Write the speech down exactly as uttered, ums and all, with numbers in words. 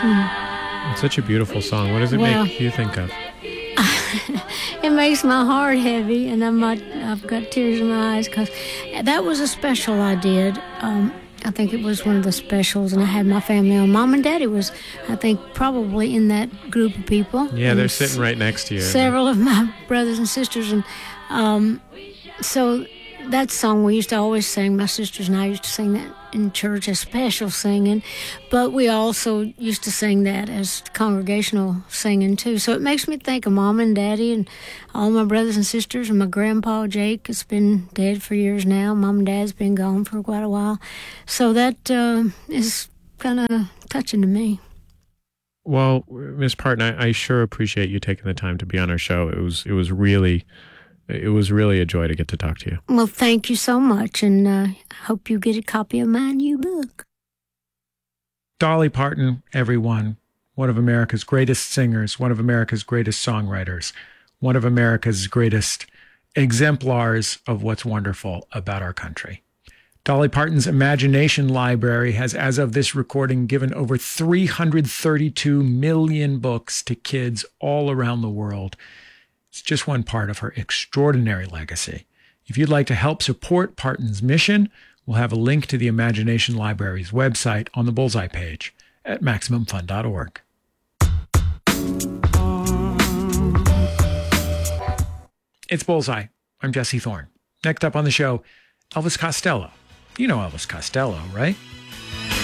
And It's such a beautiful song. What does it well, make you think of? it makes my heart heavy, and I'm not, I've got tears in my eyes because that was a special I did. Um, I think it was one of the specials, and I had my family on. Mom and Daddy was, I think, probably in that group of people. Yeah, and they're sitting right next to you. Several of my brothers and sisters, and um, so that song we used to always sing. My sisters and I used to sing that in church as special singing, but we also used to sing that as congregational singing too. So it makes me think of Mom and Daddy and all my brothers and sisters, and my grandpa Jake has been dead for years now. Mom and Dad's been gone for quite a while. So that uh, is kind of touching to me. Well, Miss Parton, I, I sure appreciate you taking the time to be on our show. It was it was really it was really a joy to get to talk to you. Well, thank you so much, and uh, I hope you get a copy of my new book. Dolly Parton, everyone, one of America's greatest singers, one of America's greatest songwriters, one of America's greatest exemplars of what's wonderful about our country. Dolly Parton's Imagination Library has, as of this recording, given over three hundred thirty-two million books to kids all around the world. It's just one part of her extraordinary legacy. If you'd like to help support Parton's mission, we'll have a link to the Imagination Library's website on the Bullseye page at Maximum Fun dot org. It's Bullseye. I'm Jesse Thorne. Next up on the show, Elvis Costello. You know Elvis Costello, right?